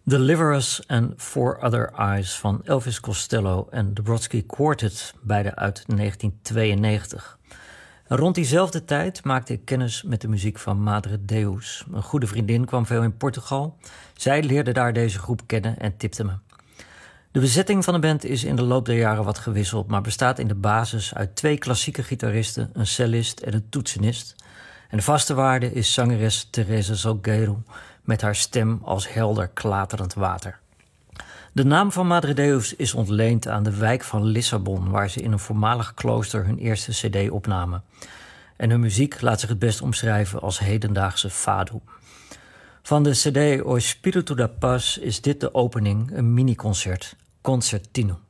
Deliver Us and Four Other Eyes van Elvis Costello en de Brodsky Quartet, beide uit 1992. En rond diezelfde tijd maakte ik kennis met de muziek van Madre Deus. Een goede vriendin kwam veel in Portugal. Zij leerde daar deze groep kennen en tipte me. De bezetting van de band is in de loop der jaren wat gewisseld, maar bestaat in de basis uit 2 klassieke gitaristen, een cellist en een toetsenist. En de vaste waarde is zangeres Teresa Salgueiro met haar stem als helder klaterend water. De naam van Madre Deus is ontleend aan de wijk van Lissabon, waar ze in een voormalig klooster hun eerste cd opnamen. En hun muziek laat zich het best omschrijven als hedendaagse fado. Van de cd O Espírito da Paz is dit de opening, een mini-concert, Concertino.